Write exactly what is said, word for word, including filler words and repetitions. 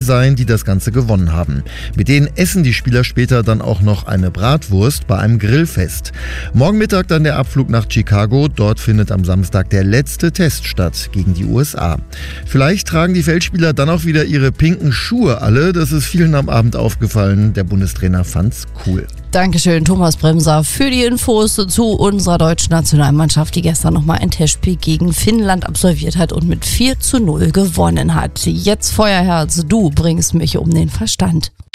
sein, die das Ganze gewonnen haben. Mit denen essen die Spieler später dann auch noch eine Bratwurst bei einem Grillfest. Morgen Mittag dann der Abflug nach Chicago. Dort findet am Samstag der letzte Test statt gegen die U S A. Vielleicht tragen die Feldspieler dann auch wieder ihre pinken Schuhe alle. Das ist vielen am Abend aufgefallen. Der Bundestrainer fand's cool. Dankeschön, Thomas Bremser, für die Infos zu unserer deutschen Nationalmannschaft, die gestern nochmal ein Testspiel gegen Finnland absolviert hat und mit vier zu null gewonnen hat. Jetzt Feuerherz, du bringst mich um den Verstand.